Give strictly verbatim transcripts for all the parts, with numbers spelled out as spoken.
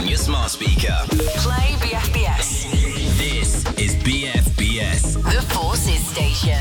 on your smart speaker. Play B F B S. This is B F B S. The Forces Station.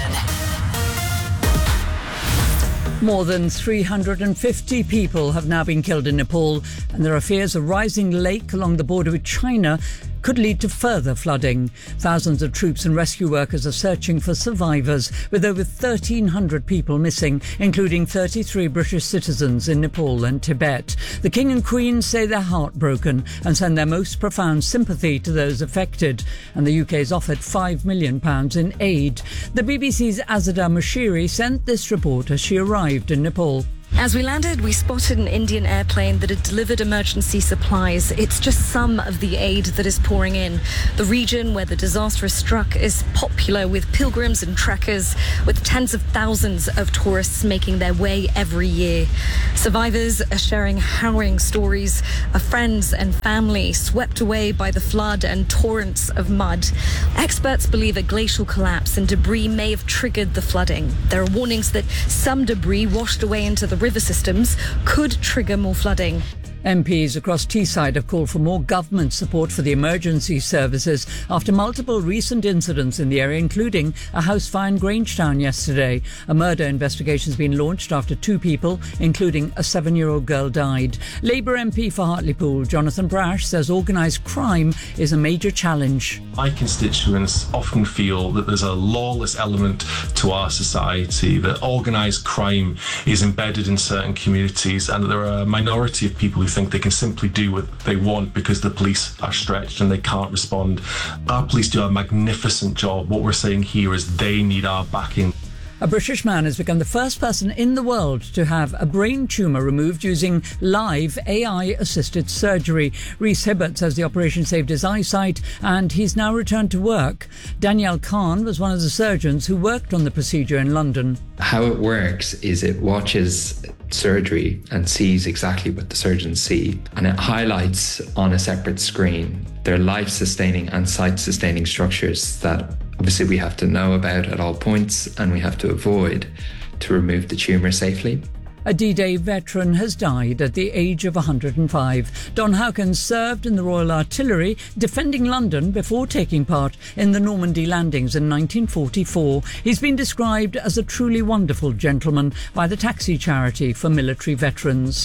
More than three hundred fifty people have now been killed in Nepal, and there are fears a rising lake along the border with China could lead to further flooding. Thousands of troops and rescue workers are searching for survivors, with over thirteen hundred people missing, including thirty-three British citizens in Nepal and Tibet. The King and Queen say they're heartbroken and send their most profound sympathy to those affected. And the U K has offered five million pounds in aid. The B B C's Azadeh Moshiri sent this report as she arrived in Nepal. As we landed, we spotted an Indian airplane that had delivered emergency supplies. It's just some of the aid that is pouring in. The region where the disaster has struck is popular with pilgrims and trekkers, with tens of thousands of tourists making their way every year. Survivors are sharing harrowing stories of friends and family swept away by the flood and torrents of mud. Experts believe a glacial collapse and debris may have triggered the flooding. There are warnings that some debris washed away into the river systems could trigger more flooding. M Ps across Teesside have called for more government support for the emergency services after multiple recent incidents in the area, including a house fire in Grangetown yesterday. A murder investigation has been launched after two people, including a seven-year-old girl, died. Labour M P for Hartlepool, Jonathan Brash, says organised crime is a major challenge. My constituents often feel that there's a lawless element to our society, that organised crime is embedded in certain communities, and that there are a minority of people who think they can simply do what they want because the police are stretched and they can't respond. Our police do a magnificent job. What we're saying here is they need our backing. A British man has become the first person in the world to have a brain tumour removed using live A I-assisted surgery. Rhys Hibbert says the operation saved his eyesight and he's now returned to work. Danielle Khan was one of the surgeons who worked on the procedure in London. How it works is it watches surgery and sees exactly what the surgeons see, and it highlights on a separate screen their life-sustaining and sight-sustaining structures that obviously we have to know about at all points and we have to avoid to remove the tumour safely. A D-Day veteran has died at the age of one hundred and five. Don Hawkins served in the Royal Artillery, defending London before taking part in the Normandy landings in nineteen forty-four. He's been described as a truly wonderful gentleman by the Taxi Charity for Military Veterans.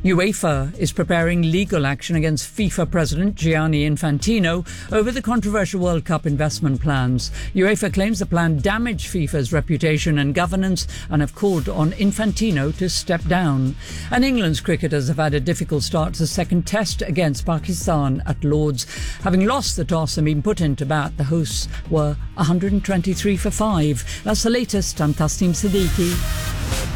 UEFA is preparing legal action against FIFA President Gianni Infantino over the controversial World Cup investment plans. UEFA claims the plan damaged FIFA's reputation and governance and have called on Infantino to step down. And England's cricketers have had a difficult start to the second test against Pakistan at Lord's. Having lost the toss and been put into bat, the hosts were one hundred twenty-three for five. That's the latest. I'm Tasneem Siddiqui.